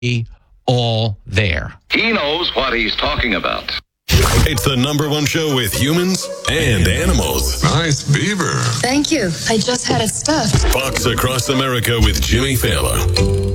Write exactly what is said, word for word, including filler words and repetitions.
all there. He knows what he's talking about. It's the number one show with humans and animals. Nice beaver. Thank you. I just had it stuffed. Fox Across America with Jimmy Fallon.